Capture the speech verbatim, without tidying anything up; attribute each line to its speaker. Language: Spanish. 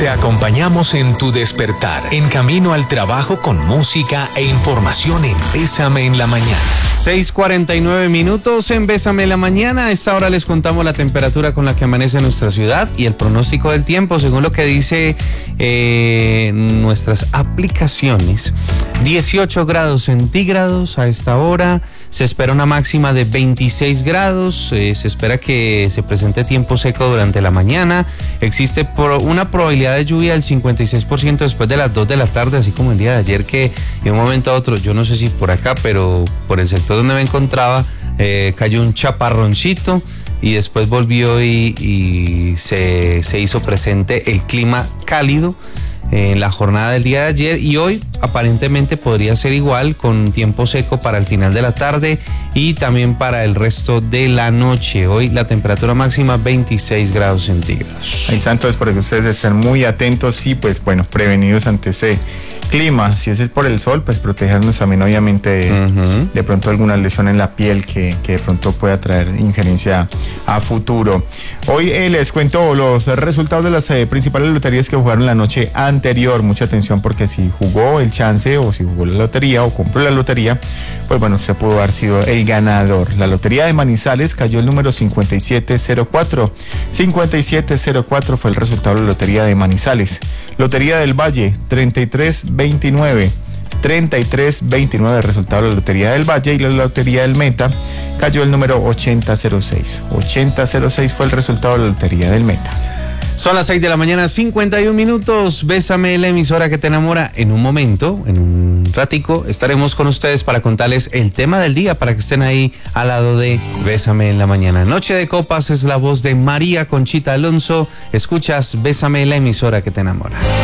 Speaker 1: Te acompañamos en tu despertar, en camino al trabajo con música e información en Bésame en la Mañana.
Speaker 2: seis cuarenta y nueve minutos en Bésame en la Mañana. A esta hora les contamos la temperatura con la que amanece nuestra ciudad y el pronóstico del tiempo, según lo que dice eh, nuestras aplicaciones. dieciocho grados centígrados a esta hora. Se espera una máxima de veintiséis grados, eh, se espera que se presente tiempo seco durante la mañana. Existe pro, una probabilidad de lluvia del cincuenta y seis por ciento después de las dos de la tarde, así como el día de ayer, que de un momento a otro, yo no sé si por acá, pero por el sector donde me encontraba, eh, cayó un chaparroncito y después volvió y, y se, se hizo presente el clima cálido en la jornada del día de ayer, y hoy aparentemente podría ser igual, con tiempo seco para el final de la tarde y también para el resto de la noche. Hoy la temperatura máxima veintiséis grados centígrados.
Speaker 3: Ahí está, entonces, para que ustedes estén muy atentos y pues bueno, prevenidos ante ese clima. Si es por el sol, pues protegernos también obviamente de, uh-huh. de pronto alguna lesión en la piel que, que de pronto pueda traer injerencia a futuro. Hoy eh, les cuento los resultados de las eh, principales loterías que jugaron la noche anterior. Mucha atención, porque si jugó el chance o si jugó la lotería o compró la lotería, pues bueno, usted pudo haber sido el ganador. La lotería de Manizales cayó el número cincuenta y siete cero cuatro. cincuenta y siete cero cuatro fue el resultado de la lotería de Manizales. Lotería del Valle, treinta y tres veintinueve. treinta y tres veintinueve, el resultado de la lotería del Valle. Y la lotería del Meta cayó el número ochenta cero seis. ochenta cero seis fue el resultado de la lotería del Meta.
Speaker 2: Son las seis de la mañana, cincuenta y un minutos. Bésame, la emisora que te enamora. En un momento, en un ratico, estaremos con ustedes para contarles el tema del día, para que estén ahí al lado de Bésame en la Mañana. Noche de Copas es la voz de María Conchita Alonso. Escuchas Bésame, la emisora que te enamora.